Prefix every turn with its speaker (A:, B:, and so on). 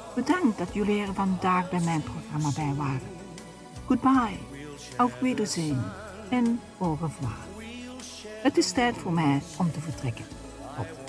A: Bedankt dat jullie er vandaag bij mijn programma bij waren. Goodbye, auf Wiedersehen en au revoir. Het is tijd voor mij om te vertrekken. Tot